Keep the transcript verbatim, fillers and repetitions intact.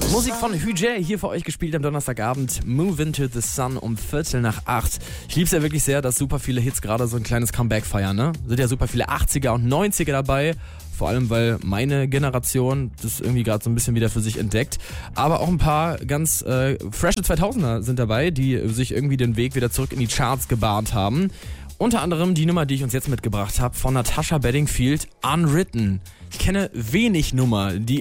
Musik von Hüjay hier für euch gespielt am Donnerstagabend. Move into the Sun um Viertel nach acht. Ich lieb's ja wirklich sehr, dass super viele Hits gerade so ein kleines Comeback feiern, ne? Sind ja super viele achtziger und neunziger dabei. Vor allem, weil meine Generation das irgendwie gerade so ein bisschen wieder für sich entdeckt. Aber auch ein paar ganz äh, frische zweitausender sind dabei, die sich irgendwie den Weg wieder zurück in die Charts gebahnt haben. Unter anderem die Nummer, die ich uns jetzt mitgebracht habe, von Natasha Bedingfield, Unwritten. Ich kenne wenig Nummer, die